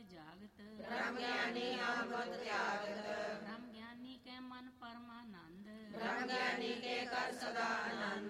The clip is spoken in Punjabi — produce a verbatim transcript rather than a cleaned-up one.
ਜਾਗਤ, ਬ੍ਰਹਮ ਗਿਆਨੀ ਆਪਤ ਤਿਆਗਤ, ਬ੍ਰਹਮ ਗਿਆਨੀ ਕੇ ਮਨ ਪਰਮਾਨੰਦ, ਬ੍ਰਹਮ ਗਿਆਨੀ ਕੇ ਕਰ ਸਦਾ ਆਨੰਦ।